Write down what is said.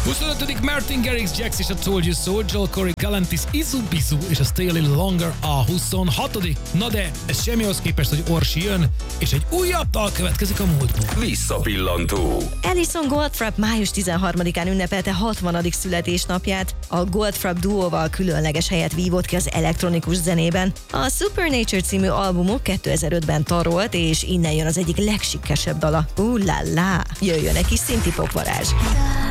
25. Martin Garrix, Jax és a Told You So, Joel Corey, Galantis, Izu Bizu és a Stay a Little Longer a 26. Na de ez semmihoz képest, hogy Orsi jön, és egy újabb dal következik a múltból. Visszapillantó. Alison Goldfrapp május 13-án ünnepelte 60. születésnapját. A Goldfrapp duóval különleges helyet vívott ki az elektronikus zenében. A Supernature című albumuk 2005-ben tarolt, és innen jön az egyik legsikkesebb dala. La la! Jöjjön egy kis szinti popvarázs.